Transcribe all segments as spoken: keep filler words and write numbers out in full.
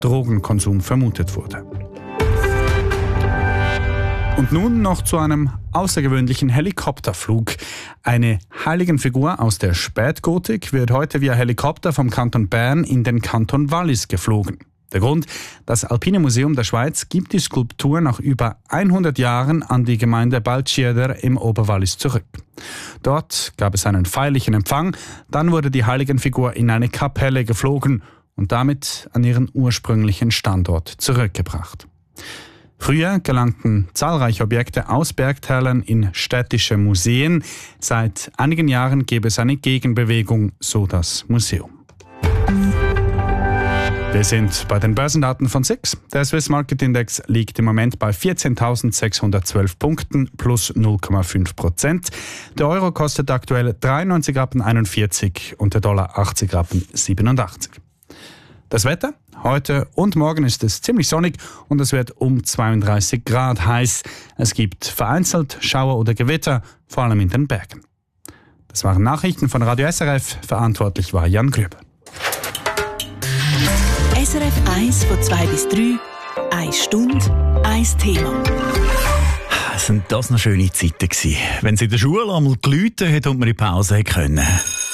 Drogenkonsum vermutet wurde. Und nun noch zu einem außergewöhnlichen Helikopterflug. Eine Heiligenfigur aus der Spätgotik wird heute via Helikopter vom Kanton Bern in den Kanton Wallis geflogen. Der Grund: Das Alpine Museum der Schweiz gibt die Skulptur nach über hundert Jahren an die Gemeinde Baltschirder im Oberwallis zurück. Dort gab es einen feierlichen Empfang, dann wurde die Heiligenfigur in eine Kapelle geflogen und damit an ihren ursprünglichen Standort zurückgebracht. Früher gelangten zahlreiche Objekte aus Bergtälern in städtische Museen. Seit einigen Jahren gäbe es eine Gegenbewegung, so das Museum. Wir sind bei den Börsendaten von S I X. Der Swiss Market Index liegt im Moment bei vierzehntausendsechshundertzwölf Punkten, plus null Komma fünf Prozent. Der Euro kostet aktuell dreiundneunzig Rappen einundvierzig und der Dollar achtzig Rappen siebenundachtzig. Das Wetter? Heute und morgen ist es ziemlich sonnig und es wird um zweiunddreißig Grad heiß. Es gibt vereinzelt Schauer oder Gewitter, vor allem in den Bergen. Das waren Nachrichten von Radio S R F. Verantwortlich war Jan Grüber. S R F eins von zwei bis drei, eine Stunde, ein Thema. Sind das noch schöne Zeiten gewesen, wenn es in der Schule einmal geläutet hat und man in die Pause können.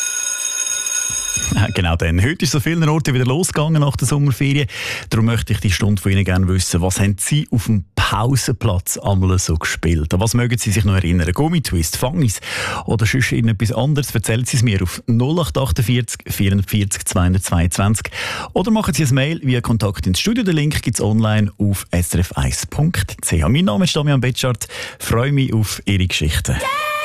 Genau dann. Heute ist es an vielen Orten wieder losgegangen nach der Sommerferien. Darum möchte ich die Stunde von Ihnen gerne wissen, was haben Sie auf dem Pausenplatz einmal so gespielt? An was mögen Sie sich noch erinnern? Gummitwist, Fangis oder sonst etwas anderes? Erzählen Sie es mir auf null acht achtundvierzig vierundvierzig zweihundertzweiundzwanzig oder machen Sie ein Mail via Kontakt ins Studio. Den Link gibt es online auf s r f eins punkt c h. Mein Name ist Damian Betschart. Freue mich auf Ihre Geschichten. Yeah!